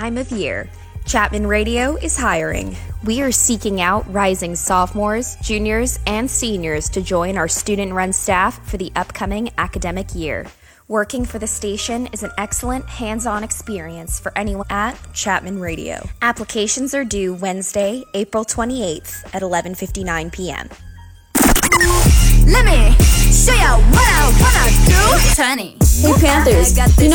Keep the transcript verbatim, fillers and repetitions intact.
time of year. Chapman Radio is hiring. We are seeking out rising sophomores, juniors, and seniors to join our student-run staff for the upcoming academic year. Working for the station is an excellent hands-on experience for anyone at Chapman Radio. Applications are due Wednesday, April twenty-eighth at eleven fifty-nine p.m. Let me show you what I wanna do. Tony. Hey Panthers, you know